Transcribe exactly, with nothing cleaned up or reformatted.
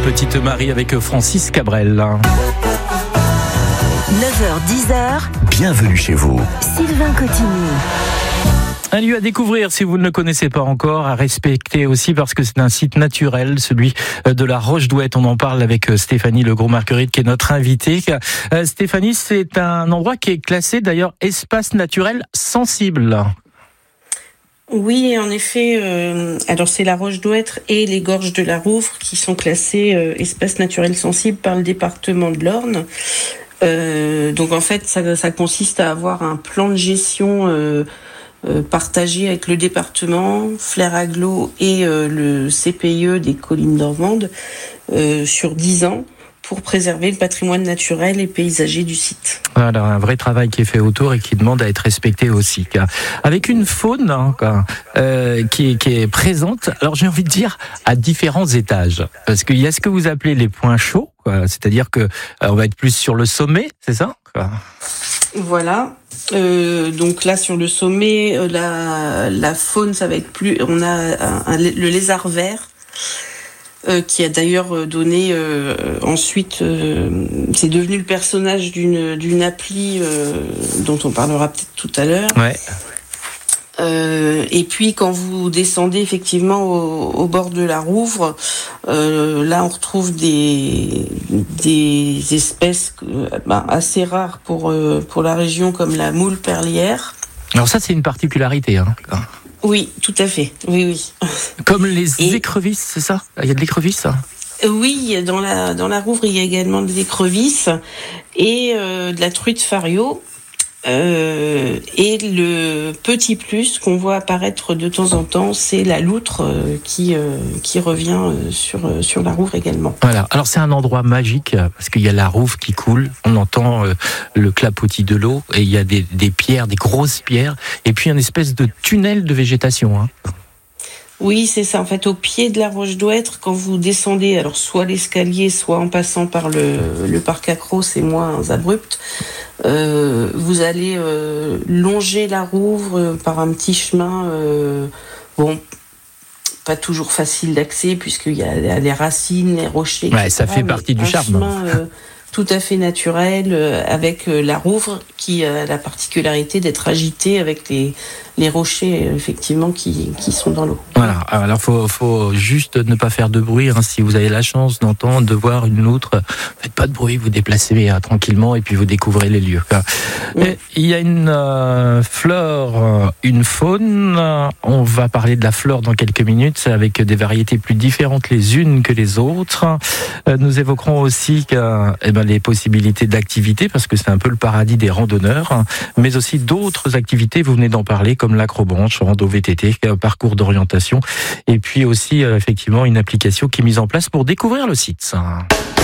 Petite Marie avec Francis Cabrel. neuf heures dix. Bienvenue chez vous. Sylvain Cotigny. Un lieu à découvrir si vous ne le connaissez pas encore, à respecter aussi parce que c'est un site naturel, celui de la Roche-Douette. On en parle avec Stéphanie Legros-Marguerite qui est notre invitée. Euh, Stéphanie, c'est un endroit qui est classé d'ailleurs espace naturel sensible. Oui, en effet. Euh, alors c'est la Roche-Douette et les Gorges de la Rouvre qui sont classés euh, espace naturel sensible par le département de l'Orne. Euh, donc en fait, ça, ça consiste à avoir un plan de gestion euh, euh, partagé avec le département, Flair Agglo et euh, le C P I E des collines normandes euh, sur dix ans pour préserver le patrimoine naturel et paysager du site. Voilà, un vrai travail qui est fait autour et qui demande à être respecté aussi. Avec une faune hein, euh, qui, est, qui est présente, alors j'ai envie de dire, à différents étages. Parce qu'il y a ce que vous appelez les points chauds, quoi. C'est-à-dire que euh, on va être plus sur le sommet, c'est ça quoi. Voilà. Euh, donc là, sur le sommet, euh, la, la faune, ça va être plus... On a un, un, le lézard vert, Euh, qui a d'ailleurs donné euh, ensuite, euh, c'est devenu le personnage d'une d'une appli euh, dont on parlera peut-être tout à l'heure. Ouais. Euh, et puis quand vous descendez effectivement au, au bord de la Rouvre, euh, là on retrouve des des espèces euh, ben, assez rares pour euh, pour la région comme la moule perlière. Alors ça c'est une particularité. Hein. Oui, tout à fait. Oui, oui. Comme les Et... écrevisses, c'est ça ? Il y a de l'écrevisse ? Oui, dans la dans la Rouvre, il y a également des écrevisses et euh, de la truite fario. Euh, et le petit plus qu'on voit apparaître de temps en temps, c'est la loutre euh, qui euh, qui revient euh, sur euh, sur la Rouvre également. Voilà. Alors c'est un endroit magique parce qu'il y a la Rouvre qui coule, on entend euh, le clapotis de l'eau et il y a des des pierres, des grosses pierres, et puis une espèce de tunnel de végétation. Hein. Oui, c'est ça. En fait, au pied de la Roche-Douêtre, quand vous descendez, alors soit l'escalier, soit en passant par le, le parc accro, c'est moins abrupt, euh, vous allez euh, longer la Rouvre euh, par un petit chemin, euh, bon, pas toujours facile d'accès, puisqu'il y a les racines, les rochers, ouais, et cetera. Ça fait partie du un charme. Chemin, euh, tout à fait naturel, euh, avec euh, la Rouvre, qui a la particularité d'être agitée avec les... les rochers, effectivement, qui, qui sont dans l'eau. Voilà, alors faut, faut juste ne pas faire de bruit, hein. Si vous avez la chance d'entendre, de voir une loutre, faites pas de bruit, vous déplacez hein, tranquillement et puis vous découvrez les lieux. Oui. Il y a une euh, flore, une faune, on va parler de la flore dans quelques minutes, avec des variétés plus différentes les unes que les autres. Nous évoquerons aussi que, eh ben, les possibilités d'activité, parce que c'est un peu le paradis des randonneurs, mais aussi d'autres activités, vous venez d'en parler, comme l'acrobranche, rando V T T, parcours d'orientation, et puis aussi euh, effectivement une application qui est mise en place pour découvrir le site.